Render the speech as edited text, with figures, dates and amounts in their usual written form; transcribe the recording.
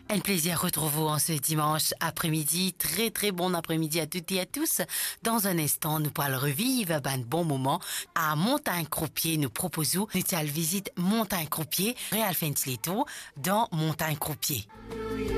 Un plaisir retrouver en ce dimanche après-midi. Très très bon après-midi à toutes et à tous. Dans un instant, nous pourrons revivre un bon moment à Montagne-Croupier. Nous proposons une visite Montagne-Croupier, Réal Fentileto dans Montagne-Croupier.